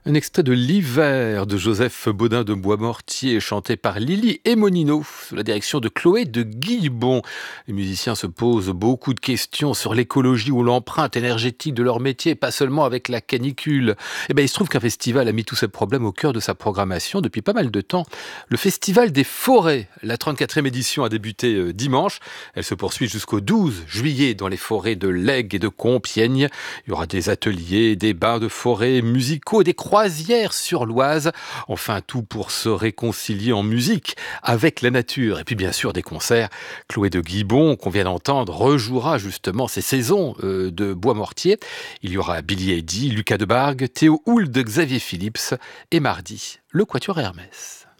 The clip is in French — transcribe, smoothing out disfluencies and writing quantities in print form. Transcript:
Un extrait de L'Hiver de Joseph Bodin de Boismortier, chanté par Lily et Monino, sous la direction de Chloé de Guilbon. Les musiciens se posent beaucoup de questions sur l'écologie ou l'empreinte énergétique de leur métier, pas seulement avec la canicule. Il se trouve qu'un festival a mis tous ces problèmes au cœur de sa programmation depuis pas mal de temps. Le Festival des Forêts, la 34e édition a débuté dimanche. Elle se poursuit jusqu'au 12 juillet dans les forêts de Lègue et de Compiègne. Il y aura des ateliers, des bains de forêt musicaux et des croisières sur l'Oise. Enfin, tout pour se réconcilier en musique avec la nature. Et puis bien sûr des concerts. Chloé de Guilbon, qu'on vient d'entendre, rejouera justement ces saisons de Boismortier. Il y aura Billy Eddy, Lucas Debargue, Théo Hould, Xavier Phillips et mardi, le Quatuor Hermès.